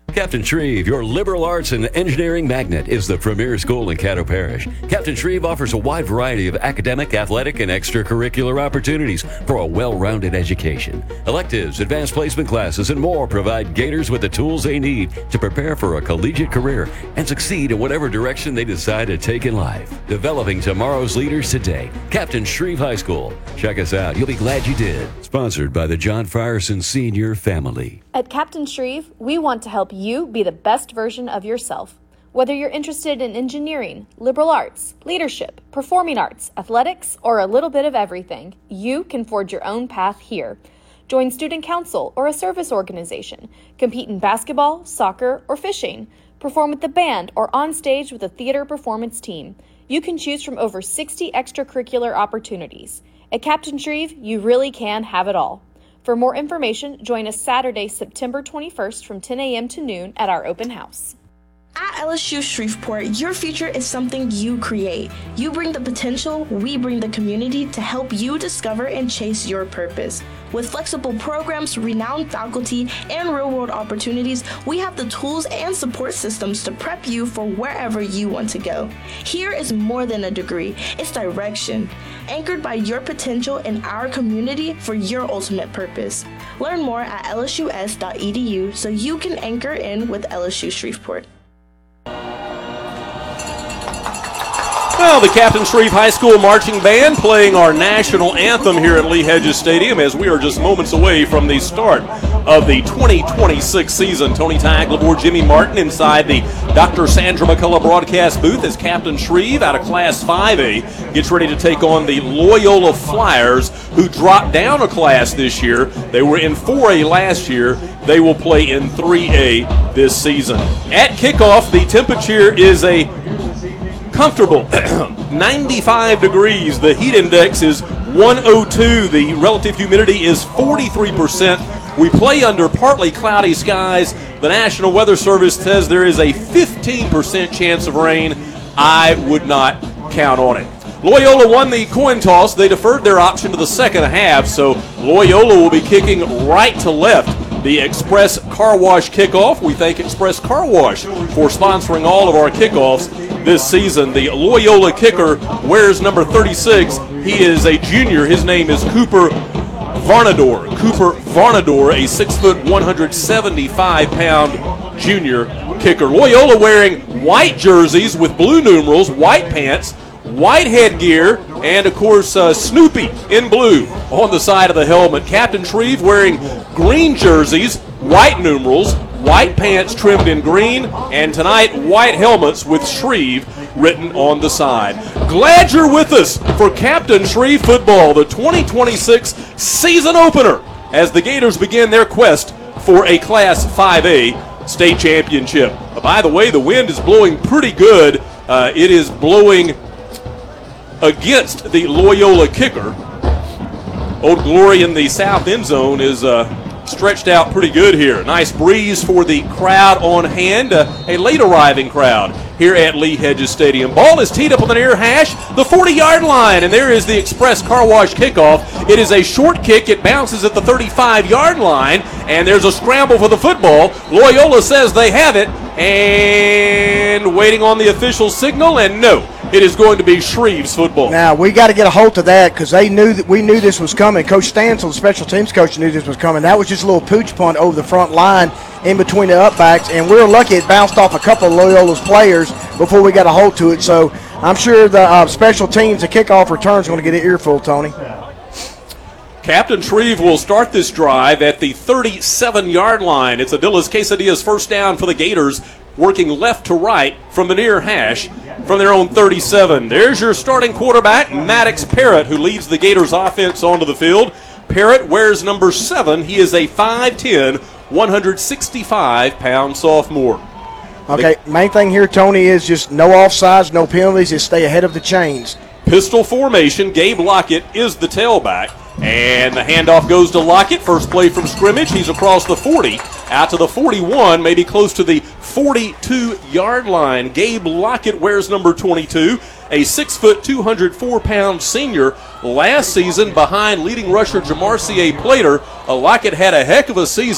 Captain Shreve, your liberal arts and engineering magnet, is the premier school in Caddo Parish. Captain Shreve offers a wide variety of academic, athletic, and extracurricular opportunities for a well-rounded education. Electives, advanced placement classes, and more provide Gators with the tools they need to prepare for a collegiate career and succeed in whatever direction they decide to take in life. Developing tomorrow's leaders today. Captain Shreve High School. Check us out. You'll be glad you did. Sponsored by the John Frierson Senior Family. At Captain Shreve, we want to help you be the best version of yourself. Whether you're interested in engineering, liberal arts, leadership, performing arts, athletics, or a little bit of everything, you can forge your own path here. Join student council or a service organization, compete in basketball, soccer, or fishing, perform with the band or on stage with a theater performance team. You can choose from over 60 extracurricular opportunities. At Captain Shreve, you really can have it all. For more information, join us Saturday, September 21st from 10 a.m. to noon at our open house. At LSU Shreveport, your future is something you create. You bring the potential, we bring the community to help you discover and chase your purpose. With flexible programs, renowned faculty, and real-world opportunities, we have the tools and support systems to prep you for wherever you want to go. Here is more than a degree, it's direction, anchored by your potential in our community for your ultimate purpose. Learn more at lsus.edu so you can anchor in with LSU Shreveport. Well, the Captain Shreve High School Marching Band playing our national anthem here at Lee Hedges Stadium as we are just moments away from the start of the 2026 season. Tony Tagg aboard Jimmy Martin inside the Dr. Sandra McCullough broadcast booth as Captain Shreve out of Class 5A gets ready to take on the Loyola Flyers, who dropped down a class this year. They were in 4A last year. They will play in 3A this season. At kickoff, the temperature is a comfortable 95 degrees. The heat index is 102. The relative humidity is 43%. We play under partly cloudy skies. The National Weather Service says there is a 15% chance of rain. I would not count on it. Loyola won the coin toss. They deferred their option to the second half, so Loyola will be kicking right to left. The Express Car Wash kickoff. We thank Express Car Wash for sponsoring all of our kickoffs this season. The Loyola kicker wears number 36. He is a junior. His name is Cooper Varnador. Cooper Varnador, a 6', 175-pound junior kicker. Loyola wearing white jerseys with blue numerals, white pants, white headgear, and, of course, Snoopy in blue on the side of the helmet. Captain Shreve wearing green jerseys, white numerals, white pants trimmed in green, and tonight, white helmets with Shreve written on the side. Glad you're with us for Captain Shreve football, the 2026 season opener, as the Gators begin their quest for a Class 5A state championship. By the way, the wind is blowing pretty good. It is blowing against the Loyola kicker. Old Glory in the south end zone is stretched out pretty good here. Nice breeze for the crowd on hand. A late arriving crowd here at Lee Hedges Stadium. Ball is teed up on the near hash, the 40-yard line, and there is the Express Car Wash kickoff. It is a short kick. It bounces at the 35-yard line, and there's a scramble for the football. Loyola says they have it, and waiting on the official signal, and no. It is going to be Shreve's football. Now, we got to get a hold of that because we knew this was coming. Coach Stansel, the special teams coach, knew this was coming. That was just a little pooch punt over the front line in between the upbacks, and we were lucky it bounced off a couple of Loyola's players before we got a hold to it. So I'm sure the special teams, the kickoff return is going to get an earful, Tony. Captain Shreve will start this drive at the 37-yard line. It's Adilas Quesadilla's first down for the Gators, working left to right from the near hash from their own 37. There's your starting quarterback, Maddox Parrott, who leads the Gators offense onto the field. Parrott wears number 7. He is a 5'10", 165-pound sophomore. Okay, main thing here, Tony, is just no offsides, no penalties, just stay ahead of the chains. Pistol formation. Gabe Lockett is the tailback. And the handoff goes to Lockett. First play from scrimmage. He's across the 40, out to the 41, maybe close to the 42-yard line. Gabe Lockett wears number 22, a 6', 204-pound senior. Last season, behind leading rusher Jamarcie Plater, Lockett had a heck of a season.